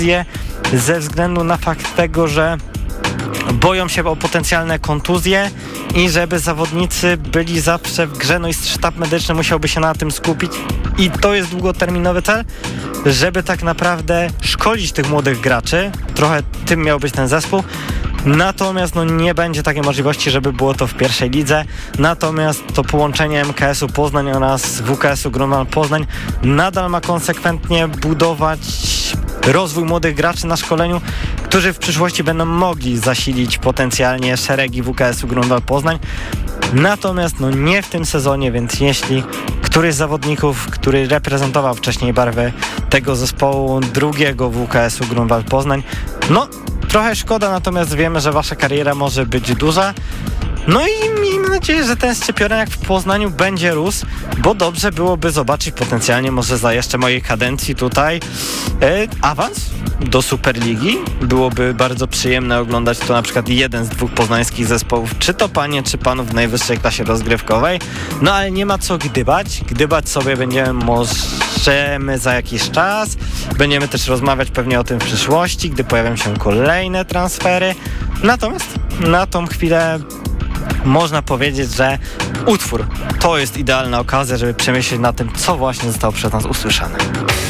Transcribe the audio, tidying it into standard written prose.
ze względu na fakt tego, że boją się o potencjalne kontuzje i żeby zawodnicy byli zawsze w grze, no i sztab medyczny musiałby się na tym skupić i to jest długoterminowy cel, żeby tak naprawdę szkolić tych młodych graczy. Trochę tym miał być ten zespół. Natomiast nie będzie takiej możliwości, żeby było to w pierwszej lidze. Natomiast to połączenie MKS-u Poznań oraz WKS-u Grunwald Poznań nadal ma konsekwentnie budować rozwój młodych graczy na szkoleniu, którzy w przyszłości będą mogli zasilić potencjalnie szeregi WKS-u Grunwald Poznań. Natomiast nie w tym sezonie, więc jeśli któryś z zawodników, który reprezentował wcześniej barwy tego zespołu drugiego WKS-u Grunwald Poznań, trochę szkoda, natomiast wiemy, że wasza kariera może być duża. No i miejmy nadzieję, że ten Szczypiorek w Poznaniu będzie rósł, bo dobrze byłoby zobaczyć potencjalnie może za jeszcze mojej kadencji tutaj awans do Superligi. Byłoby bardzo przyjemne oglądać to na przykład jeden z dwóch poznańskich zespołów, czy to panie, czy panów w najwyższej klasie rozgrywkowej. No ale nie ma co gdybać. Gdybać sobie możemy za jakiś czas. Będziemy też rozmawiać pewnie o tym w przyszłości, gdy pojawią się kolejne transfery. Natomiast na tą chwilę można powiedzieć, że utwór to jest idealna okazja, żeby przemyśleć na tym, co właśnie zostało przez nas usłyszane.